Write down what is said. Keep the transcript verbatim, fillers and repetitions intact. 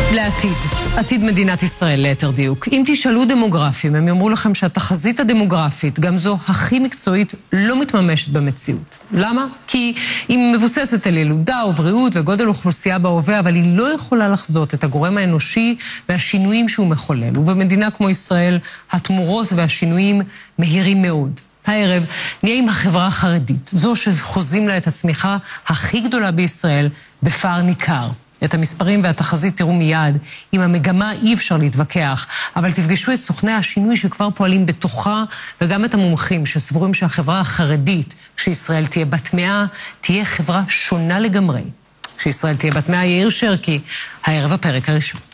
לעתיד, עתיד מדינת ישראל ליתר דיוק. אם תשאלו דמוגרפים, הם יאמרו לכם שהתחזית הדמוגרפית, גם זו הכי מקצועית, לא מתממשת במציאות. למה? כי היא מבוססת על ילודה ובריאות וגודל אוכלוסייה בהווה, אבל היא לא יכולה לחזות את הגורם האנושי והשינויים שהוא מחולל. ובמדינה כמו ישראל, התמורות והשינויים מהירים מאוד. הערב נהיה עם החברה החרדית, זו שחוזים לה את הצמיחה הכי גדולה בישראל בפער ניכר. את המספרים והתחזית תראו מיד. עם המגמה אי אפשר להתווכח, אבל תפגשו את סוכני השינוי שכבר פועלים בתוכה, וגם את המומחים שסבורים שהחברה החרדית, כשישראל תהיה בת מאה, תהיה חברה שונה לגמרי. כשישראל תהיה בת מאה, יאיר שרקי, הערב הפרק הראשון.